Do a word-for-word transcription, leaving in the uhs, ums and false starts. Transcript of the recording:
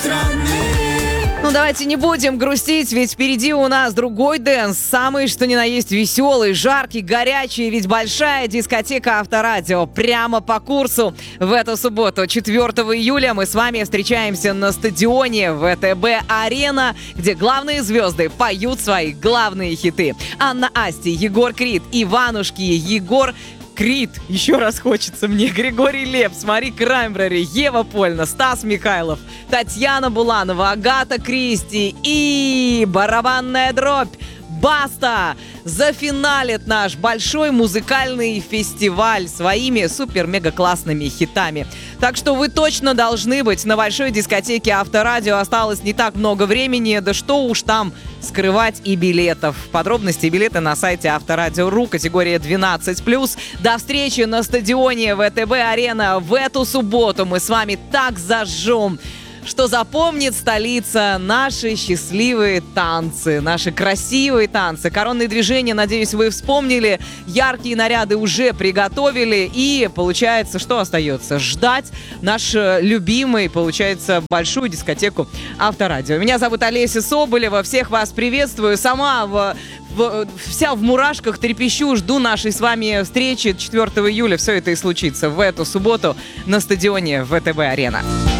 Ну, давайте не будем грустить, ведь впереди у нас другой дэнс, самый что ни на есть веселый, жаркий, горячий, ведь большая дискотека Авторадио прямо по курсу. В эту субботу, четвёртого июля, мы с вами встречаемся на стадионе ВТБ-Арена, где главные звезды поют свои главные хиты. Анна Асти, Егор Крид, Иванушки, Егор Крид, еще раз хочется мне, Григорий Лепс, Мари Краймбрери, Ева Польна, Стас Михайлов, Татьяна Буланова, Агата Кристи и барабанная дробь. Баста зафиналит наш большой музыкальный фестиваль своими супер-мега-классными хитами. Так что вы точно должны быть на большой дискотеке Авторадио. Осталось не так много времени, да что уж там скрывать и билетов. Подробности и билеты на сайте Авторадио точка ру, категория двенадцать плюс. До встречи на стадионе ВТБ-Арена в эту субботу. Мы с вами так зажжем, что запомнит столица наши счастливые танцы, наши красивые танцы. Коронные движения, надеюсь, вы вспомнили. Яркие наряды уже приготовили. И получается, что остается? Ждать наш любимый, получается, большую дискотеку Авторадио. Меня зовут Олеся Соболева. Всех вас приветствую. Сама в... В, вся в мурашках, трепещу, жду нашей с вами встречи четвёртого июля. Все это и случится в эту субботу на стадионе ВТБ-Арена.